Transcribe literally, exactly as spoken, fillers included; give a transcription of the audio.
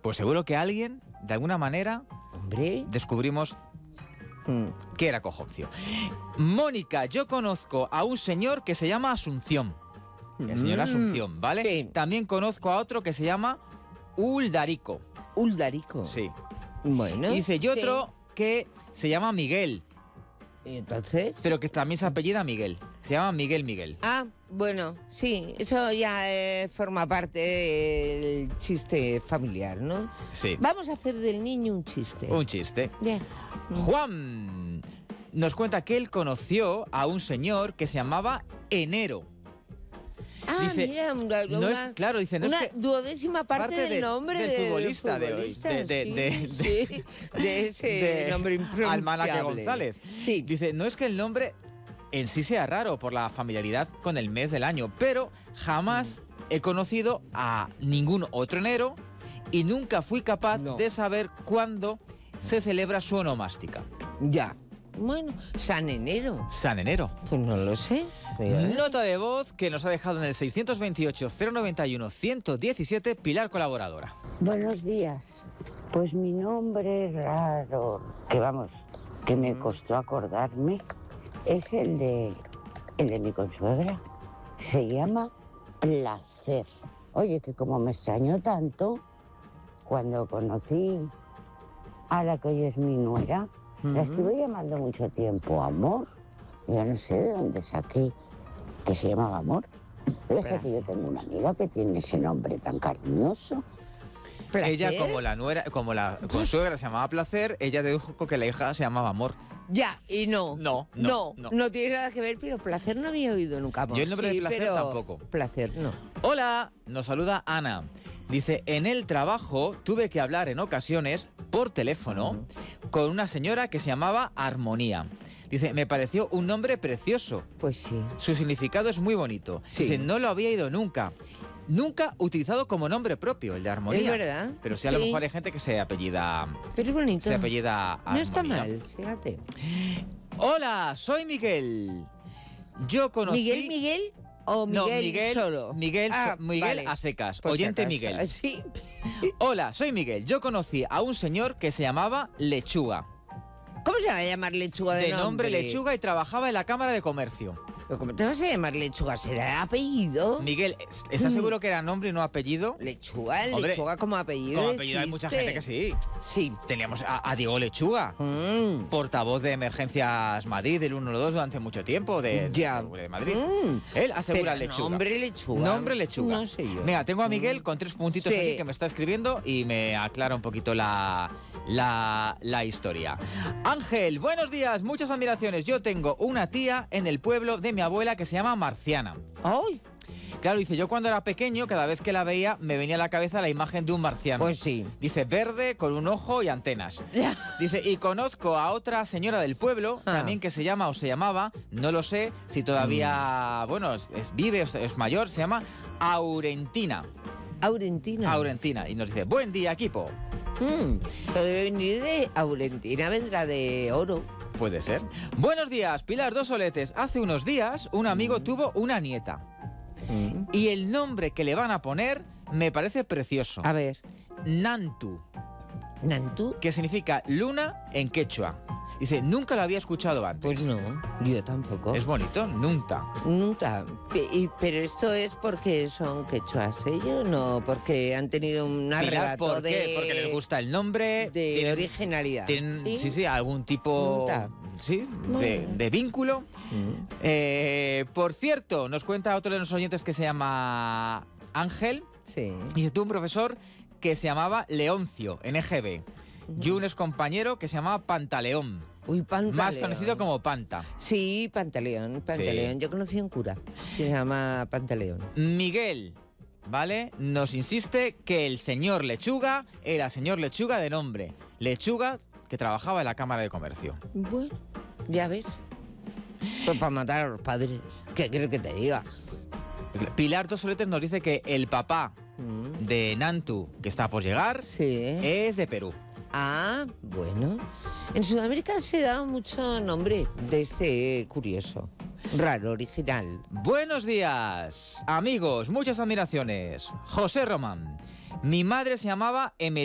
Pues seguro que alguien, de alguna manera, Hombre. descubrimos Mm. que era Cojoncio. Mónica, yo conozco a un señor que se llama Asunción. El señor Mm. Asunción, ¿vale? Sí. También conozco a otro que se llama Uldarico. Uldarico. Sí. Bueno. Y dice, y sí. otro que se llama Miguel, ¿Y entonces? pero que también se apellida Miguel. Se llama Miguel Miguel. Ah, bueno, sí, eso ya eh, forma parte del chiste familiar, ¿no? Sí. Vamos a hacer del niño un chiste. Un chiste. Bien. Juan nos cuenta que él conoció a un señor que se llamaba Enero. Ah, Dice, mira, una, no una- es, claro, dice, no una es que... duodécima parte, parte del de- nombre del del futbolista de hoy, futbolista, de- de- sí, de- sí, de ese de nombre impronunciable. Almanaque González. Sí. Dice, no es que el nombre en sí sea raro por la familiaridad con el mes del año, pero jamás he conocido a ningún otro enero y nunca fui capaz No. de saber cuándo se celebra su onomástica. Ya. Bueno, San Enero. San Enero. Pues no lo sé. Pero, ¿eh? Nota de voz que nos ha dejado en el seiscientos veintiocho, cero noventa y uno, ciento diecisiete, Pilar Colaboradora. Buenos días. Pues mi nombre raro, que vamos, que me costó acordarme, es el de, el de mi consuegra. Se llama Placer. Oye, que como me extrañó tanto, cuando conocí a la que hoy es mi nuera, la estuve llamando mucho tiempo Amor. Yo no sé de dónde saqué que se llamaba Amor. Pero es que yo tengo una amiga que tiene ese nombre tan cariñoso. ¿Placer? Ella, como la nuera, como la consuegra se llamaba Placer, ella dedujo que la hija se llamaba Amor. Ya, y no. No, no, no. no. No tiene nada que ver, pero placer no había oído nunca. Yo el nombre de Sí, Placer pero tampoco. Placer no. Hola, nos saluda Ana. Dice, en el trabajo tuve que hablar en ocasiones por teléfono con una señora que se llamaba Armonía. Dice, me pareció un nombre precioso. Pues sí. Su significado es muy bonito. Sí. Dice, no lo había oído nunca. Nunca utilizado como nombre propio, el de Armonía. Es verdad. Pero sí, a lo Sí. mejor hay gente que se apellida, Pero es bonito. se apellida Armonía. No está mal, fíjate. Hola, soy Miguel. Yo conocí... ¿Miguel, Miguel o Miguel, No, Miguel solo? Miguel, Ah, so- Miguel vale. a secas. Por si Oyente acaso. Miguel. Sí. Hola, soy Miguel. Yo conocí a un señor que se llamaba Lechuga. ¿Cómo se va a llamar lechuga de, De nombre Lechuga y trabajaba en la Cámara de Comercio. ¿Pero cómo te vas a llamar lechuga? ¿Será apellido? Miguel, ¿estás seguro que era nombre y no apellido? Lechuga, Hombre, lechuga como apellido. Como apellido hay mucha gente existe. que sí. Sí. Teníamos a, a Diego Lechuga, Mm. portavoz de Emergencias Madrid del uno dos durante mucho tiempo de, Ya. de Madrid. Mm. Él asegura Pero Lechuga. nombre lechuga. Nombre Lechuga. No sé yo. Mira, tengo a Miguel con tres puntitos Sí. aquí que me está escribiendo y me aclara un poquito la, la, la historia. Ángel, buenos días, muchas admiraciones. Yo tengo una tía en el pueblo de mi abuela que se llama Marciana. ¡Ay! Claro, dice, yo cuando era pequeño, cada vez que la veía, me venía a la cabeza la imagen de un marciano. Pues sí. Dice, verde, con un ojo y antenas. Dice, y conozco a otra señora del pueblo, Ah. también que se llama o se llamaba, no lo sé, si todavía, Mm. bueno, es, es vive, es, es mayor, se llama Aurentina. Aurentina. Aurentina. Y nos dice, buen día, equipo. Mm. Esto debe venir de Aurentina, vendrá de oro. Puede ser. Buenos días, Pilar, dos soletes. Hace unos días, un amigo tuvo una nieta. Mm. Y el nombre que le van a poner me parece precioso. A ver, Nantu, ¿Nantú? que significa luna en quechua. Dice, nunca lo había escuchado antes. Pues no, yo tampoco. Es bonito, nunca. Nunca. Pe- y- pero esto es porque son quechuas ellos, no porque han tenido un Pilar, arrebato ¿por de... qué? Porque les gusta el nombre. de tienen- originalidad. Tienen, ¿Sí? sí, sí, algún tipo Nunca. sí, Muy de, bien. de vínculo. Mm. Eh, por cierto, nos cuenta otro de los oyentes que se llama Ángel. Sí. Y dice, tuvo un profesor que se llamaba Leoncio, en E G B. Y un excompañero que se llamaba Pantaleón. Uy, Pantaleón. Más conocido como Panta. Sí, Pantaleón, Pantaleón. Sí. Yo conocí a un cura que se llama Pantaleón. Miguel, ¿vale? Nos insiste que el señor Lechuga era señor Lechuga de nombre. Lechuga que trabajaba en la Cámara de Comercio. Bueno, ya ves. Pues para matar a los padres. ¿Qué quieres que te diga? Pilar Dos Soletes nos dice que el papá Mm. de Nantu, que está por llegar, Sí. es de Perú. Ah, bueno. En Sudamérica se da mucho nombre de este curioso, raro, original. Buenos días, amigos, muchas admiraciones. José Román. Mi madre se llamaba Emelina.